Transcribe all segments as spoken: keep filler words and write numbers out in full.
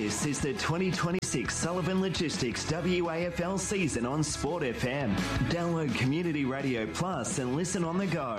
This is the twenty twenty-six Sullivan Logistics W A F L season on Sport F M. Download Community Radio Plus and listen on the go.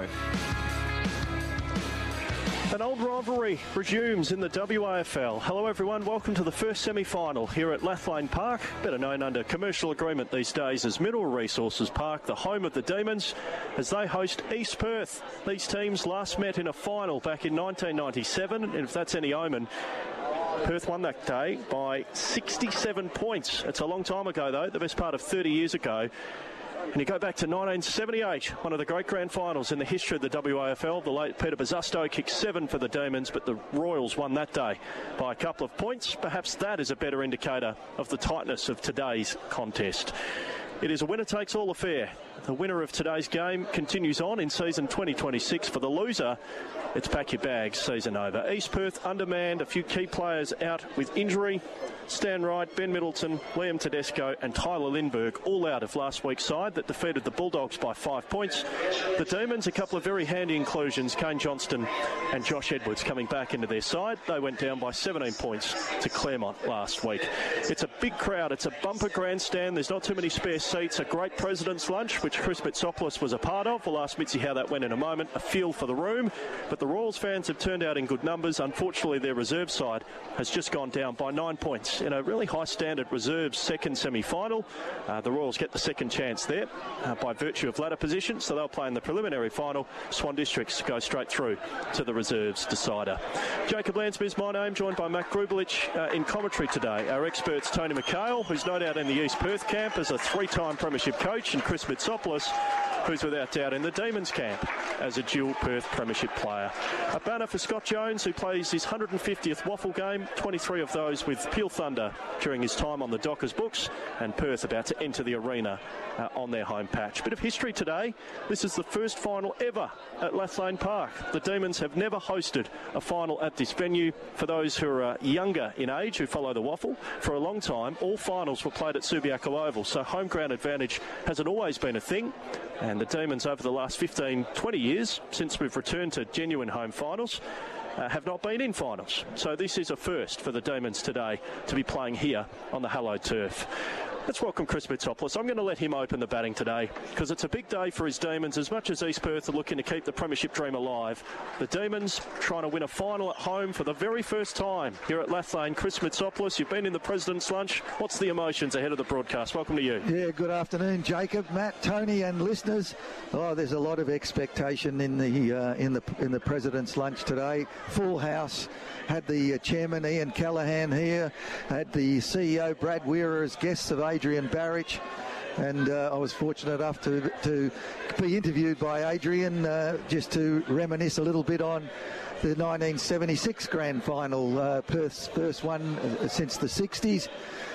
An old rivalry resumes in the W A F L. Hello everyone, welcome to the first semi-final here at Lathlane Park, better known under commercial agreement these days as Mineral Resources Park, the home of the Demons, as they host East Perth. These teams last met in a final back in nineteen ninety-seven, and if that's any omen, Perth won that day by sixty-seven points. It's a long time ago though, the best part of thirty years ago. And you go back to nineteen seventy-eight, one of the great grand finals in the history of the W A F L. The late Peter Bosustow kicked seven for the Demons, but the Royals won that day by a couple of points. Perhaps that is a better indicator of the tightness of today's contest. It is a winner-takes-all affair. The winner of today's game continues on in season twenty twenty-six. For the loser, it's pack your bags, season over. East Perth undermanned, a few key players out with injury. Stan Wright, Ben Middleton, Liam Tedesco and Tyler Lindbergh all out of last week's side that defeated the Bulldogs by five points. The Demons, a couple of very handy inclusions, Kane Johnston and Josh Edwards coming back into their side. They went down by seventeen points to Claremont last week. It's a big crowd. It's a bumper grandstand. There's not too many spare seats. A great President's Lunch, which Chris Mitsopoulos was a part of. We'll ask Mitzi how that went in a moment. A feel for the room. But the Royals fans have turned out in good numbers. Unfortunately, their reserve side has just gone down by nine points in a really high standard reserves second semi-final. Uh, the Royals get the second chance there uh, by virtue of ladder position, so they'll play in the preliminary final. Swan Districts go straight through to the reserves decider. Jacob Lansby is my name, joined by Matt Grubelich uh, in commentary today. Our experts Tony McHale, who's no doubt in the East Perth camp as a three-time premiership coach, and Chris Mitsopoulos, who's without doubt in the Demons camp as a dual Perth premiership player. A banner for Scott Jones, who plays his one hundred fiftieth waffle game, twenty-three of those with Peel Thunder during his time on the Dockers books, and Perth about to enter the arena uh, on their home patch. Bit of history today. This is the first final ever at Lathlane Park. The Demons have never hosted a final at this venue. For those who are uh, younger in age, who follow the waffle, for a long time, all finals were played at Subiaco Oval, so home ground advantage hasn't always been a thing. And the Demons over the last fifteen, twenty years, since we've returned to genuine home finals, uh, have not been in finals. So this is a first for the Demons today to be playing here on the hallowed turf. Let's welcome Chris Mitsopoulos. I'm going to let him open the batting today because it's a big day for his Demons. As much as East Perth are looking to keep the premiership dream alive, the Demons trying to win a final at home for the very first time here at Lathlane. Chris Mitsopoulos, you've been in the President's Lunch. What's the emotions ahead of the broadcast? Welcome to you. Yeah, good afternoon, Jacob, Matt, Tony and listeners. Oh, there's a lot of expectation in the uh, in the in the President's Lunch today. Full house. Had the uh, chairman Ian Callaghan here, had the C E O Brad Weir as guests of Adrian Barrich, and uh, I was fortunate enough to to be interviewed by Adrian uh, just to reminisce a little bit on the nineteen seventy-six grand final, uh, Perth's first one uh, since the sixties,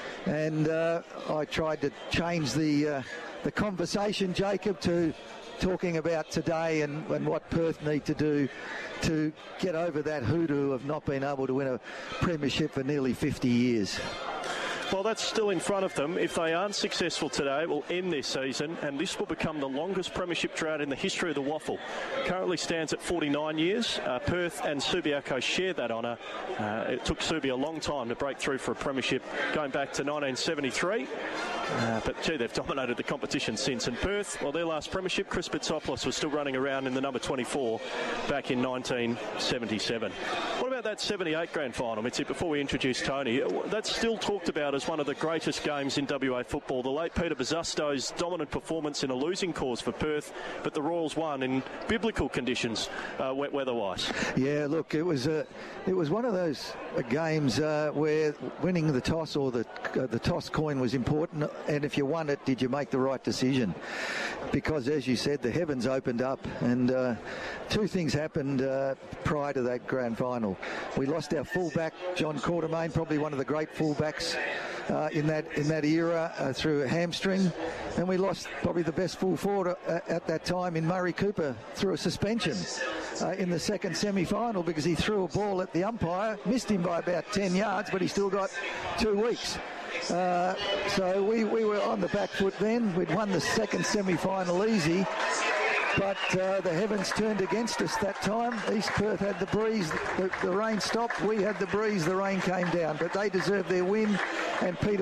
and uh, I tried to change the uh, the conversation, Jacob, to talking about today and, and what Perth need to do to get over that hoodoo of not being able to win a premiership for nearly fifty years. Well, that's still in front of them. If they aren't successful today, it will end their season, and this will become the longest premiership drought in the history of the waffle. Currently stands at forty-nine years. Uh, Perth and Subiaco share that honour. Uh, it took Subi a long time to break through for a premiership, going back to nineteen seventy-three. Uh, but, gee, they've dominated the competition since. And Perth, well, their last premiership, Chris Mitsopoulos was still running around in the number twenty-four back in nineteen seventy-seven. What about that seventy-eight grand final, Mitzi, before we introduce Tony? That's still talked about as one of the greatest games in W A football. The late Peter Bosustow's dominant performance in a losing cause for Perth, but the Royals won in biblical conditions, uh, wet weather-wise. Yeah, look, it was a, it was one of those uh, games uh, where winning the toss or the uh, the toss coin was important, and if you won it, did you make the right decision? Because, as you said, the heavens opened up, and uh, two things happened uh, prior to that grand final. We lost our fullback, John Quartermain, probably one of the great fullbacks Uh, in that in that era uh, through a hamstring, and we lost probably the best full forward uh, at that time in Murray Cooper through a suspension uh, in the second semi-final because he threw a ball at the umpire, missed him by about ten yards, but he still got two weeks. Uh, so we, we were on the back foot then. We'd won the second semi-final easy, but uh, the heavens turned against us that time. East Perth had the breeze, the, the rain stopped, we had the breeze, the rain came down, but they deserved their win, and Peter